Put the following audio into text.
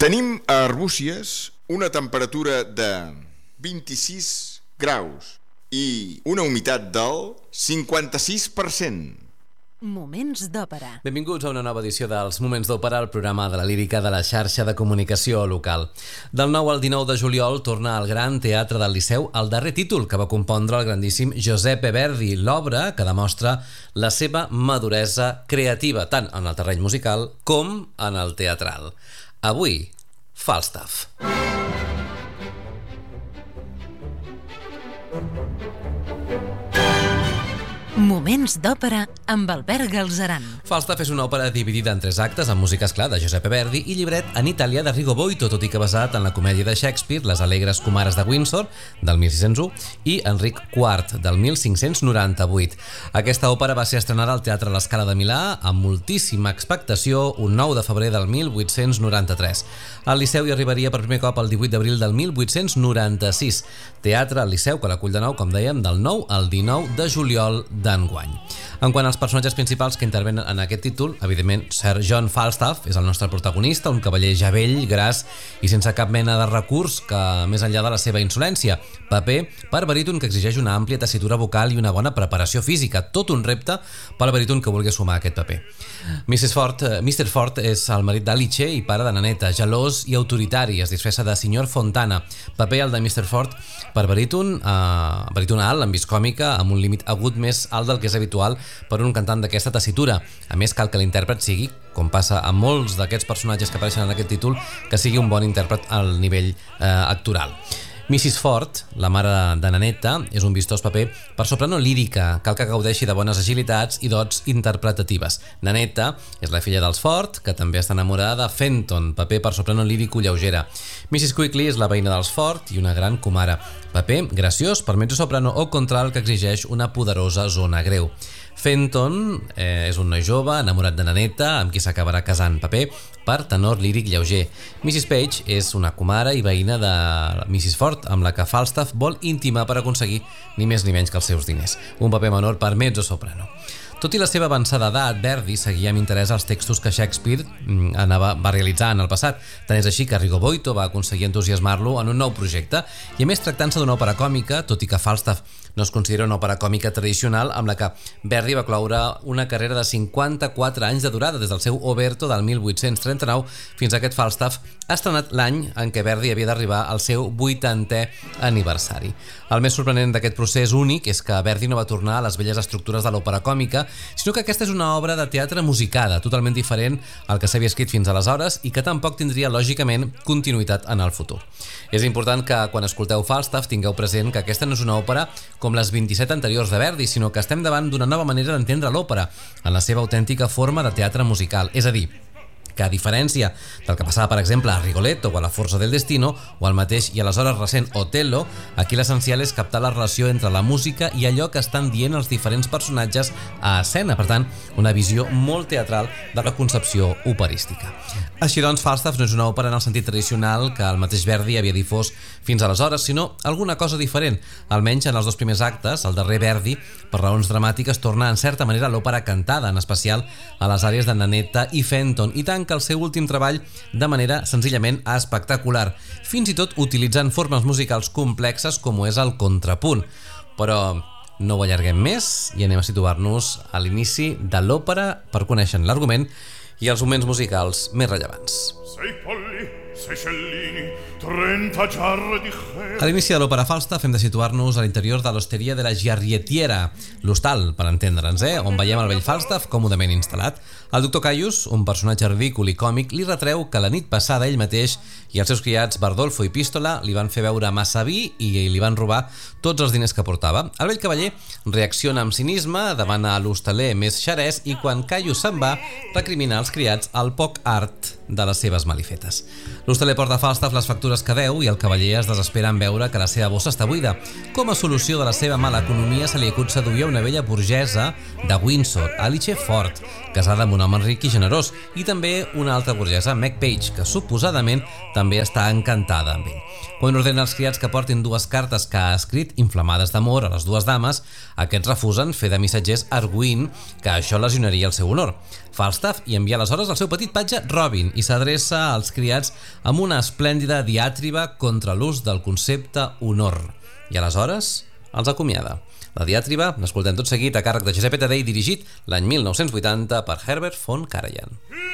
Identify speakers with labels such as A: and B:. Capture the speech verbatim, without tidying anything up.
A: Tenim a Arbúcies una temperatura de vint-i-sis graus i una humitat del cinquanta-sis per cent.
B: Moments d'Òpera.
C: Benvinguts a una nova edició dels Moments d'Òpera, el programa de la lírica de la xarxa de comunicació local. Del nou al dinou de juliol torna al Gran Teatre del Liceu el darrer títol que va compondre el grandíssim Giuseppe Verdi, l'obra que demostra la seva maduresa creativa, tant en el terreny musical com en el teatral. Avui, Falstaff.
B: Moments d'Òpera amb Albert Galzeran.
C: Falstaff és una òpera dividida en tres actes amb música, esclar, de Giuseppe Verdi i llibret en italià de Rigo Boito, tot i que basat en la comèdia de Shakespeare, Les alegres comares de Windsor, del mil sis-cents u, i Enric quart, del mil cinc-cents noranta-vuit. Aquesta òpera va ser estrenada al Teatre La Scala de Milà amb moltíssima expectació un nou de febrer del mil vuit-cents noranta-tres. Al Liceu hi arribaria per primer cop el divuit d'abril del mil vuit-cents noranta-sis. Teatre al Liceu que l'acull de nou, com dèiem, del nou al dinou de juliol d'enguany. En quant als personatges principals que intervenen en aquest títol, evidentment, Sir John Falstaff és el nostre protagonista, un cavaller ja vell, gras i sense cap mena de recurs que, més enllà de la seva insolència, paper per baríton que exigeix una àmplia tessitura vocal i una bona preparació física, tot un repte per al baríton que vulgui sumar aquest paper. missus Ford, mister Ford és el marit d'Alice i pare de Nanetta, gelós i autoritari, es disfressa de senyor Fontana, paper el de mister Ford per baríton, eh, baríton alt, amb vis còmica, amb un límit agut més alt del que és habitual per un cantant d'aquesta tessitura. A més, cal que l'intèrpret sigui, com passa amb molts d'aquests personatges que apareixen en aquest títol, que sigui un bon intèrpret al nivell eh, actoral. missus Ford, la mare de Nanetta, és un vistós paper per soprano lírica, cal que gaudeixi de bones agilitats i dots interpretatives. Nanetta és la filla dels Ford, que també està enamorada de Fenton, paper per soprano lírico lleugera. missus Quickly és la veïna dels Ford i una gran comare, paper graciós per mezzosoprano o contralt que exigeix una poderosa zona greu. Fenton eh, és un noi jove, enamorat de Nanetta, amb qui s'acabarà casant, paper per tenor líric lleuger. missus Page és una comare i veïna de missus Ford, amb la que Falstaff vol intimar per aconseguir ni més ni menys que els seus diners. Un paper menor per mezzosoprano. Tot i la seva avançada edat, Verdi seguia amb interès els textos que Shakespeare anava, va realitzar en el passat. Tant és així que Rigo Boito va aconseguir entusiasmar-lo en un nou projecte i, a més, tractant-se d'una òpera còmica, tot i que Falstaff no es considera una òpera còmica tradicional, amb la que Verdi va cloure una carrera de cinquanta-quatre anys de durada, des del seu Oberto del mil vuit-cents trenta-nou fins a aquest Falstaff, estrenat l'any en què Verdi havia d'arribar al seu vuitantè aniversari. El més sorprenent d'aquest procés únic és que Verdi no va tornar a les velles estructures de l'òpera còmica, sinó que aquesta és una obra de teatre musicada, totalment diferent al que s'havia escrit fins aleshores i que tampoc tindria, lògicament, continuïtat en el futur. És important que, quan escolteu Falstaff, tingueu present que aquesta no és una òpera com les vint-i-set anteriors de Verdi, sinó que estem davant d'una nova manera d'entendre l'òpera, en la seva autèntica forma de teatre musical, és a dir, que a diferència del que passava, per exemple, a Rigoletto o a La Forza del Destino, o al mateix i aleshores recent Otello, aquí l'essencial és captar la relació entre la música i allò que estan dient els diferents personatges a escena, per tant, una visió molt teatral de la concepció operística. Així doncs, Falstaff no és una òpera en el sentit tradicional que el mateix Verdi havia difós fins aleshores, sinó alguna cosa diferent. Almenys en els dos primers actes, el darrer Verdi, per raons dramàtiques, torna en certa manera a l'òpera cantada, en especial a les àrees de Nanetta i Fenton, i tant que el seu últim treball de manera senzillament espectacular, fins i tot utilitzant formes musicals complexes com ho és el contrapunt. Però no ho allarguem més i anem a situar-nos a l'inici de l'òpera per conèixer l'argument i els moments musicals més rellevants.
D: Sei polli, sei cellini, trenta jarre di gel.
C: A l'inici de l'òpera Falstaff hem de situar-nos a l'interior de l'Osteria de la Giarrettiera, l'hostal, per entendre'ns, eh? on veiem el vell Falstaff còmodament instal·lat. El doctor Caius, un personatge ridícul i còmic, li retreu que la nit passada ell mateix i els seus criats Bardolfo i Pistola li van fer beure massa vi i li van robar tots els diners que portava. El vell cavaller reacciona amb cinisme davant a l'hostaler més xerès i quan Caius se'n va, recrimina als criats el poc art de les seves malifetes. L'hostaler porta a Falstaff les factures que deu i el cavaller es desespera en veure que la seva bossa està buida. Com a solució de la seva mala economia se li acut seduir una vella burgesa de Windsor, Alice Ford, casada amb un home ric i generós, i també una altra burgesa, Meg Page, que suposadament també està encantada amb ell. Quan ordena als criats que portin dues cartes que ha escrit inflamades d'amor a les dues dames, aquests refusen fer de missatgers arguint que això lesionaria el seu honor. Falstaff hi envia aleshores el seu petit patge Robin i s'adreça als criats amb una esplèndida diàtriba contra l'ús del concepte honor. I aleshores els acomiada. La diàtriba l'escoltem tot seguit a càrrec de Giuseppe Taddei, dirigit l'any mil nou-cents vuitanta per Herbert von Karajan.